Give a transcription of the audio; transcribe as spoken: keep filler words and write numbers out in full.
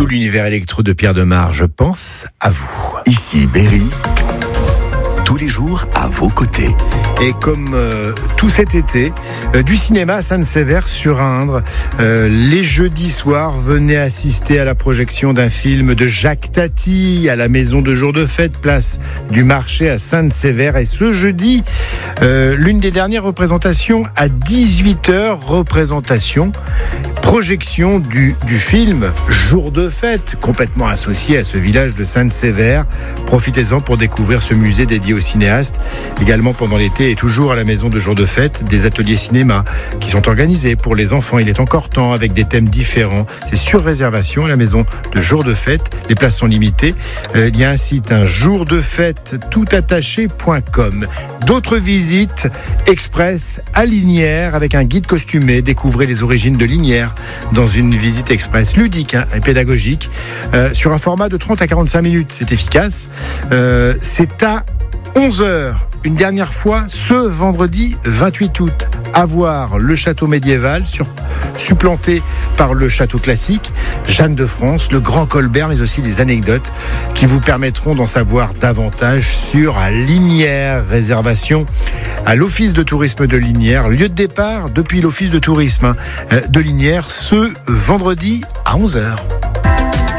Tout l'univers électro de Pierre Demar, je pense à vous. Ici Berry, tous les jours à vos côtés. Et comme euh, tout cet été, euh, du cinéma à Saint-Séver-sur-Indre, euh, les jeudis soirs, venez assister à la projection d'un film de Jacques Tati à la maison de jour de fête, place du marché à Saint-Séver. Et ce jeudi, euh, l'une des dernières représentations à dix-huit heures, représentation, projection du, du film Jour de fête, complètement associé à ce village de Saint-Séver. Profitez-en pour découvrir ce musée dédié aux cinéastes. Également pendant l'été et toujours à la maison de jour de fête, des ateliers cinéma qui sont organisés pour les enfants. Il est encore temps avec des thèmes différents. C'est sur réservation à la maison de jour de fête. Les places sont limitées. Euh, il y a un site, un jour de fête toutattaché point com. D'autres visites express à Linières avec un guide costumé. Découvrez les origines de Linières dans une visite express ludique hein, et pédagogique euh, sur un format de trente à quarante-cinq minutes. C'est efficace. Euh, c'est à onze heures, une dernière fois, ce vendredi vingt-huit août. À voir le château médiéval, sur, supplanté par le château classique, Jeanne de France, le Grand Colbert, mais aussi des anecdotes qui vous permettront d'en savoir davantage sur Linières. Réservation à l'Office de tourisme de Linières, lieu de départ depuis l'Office de tourisme de Linières, ce vendredi à onze heures.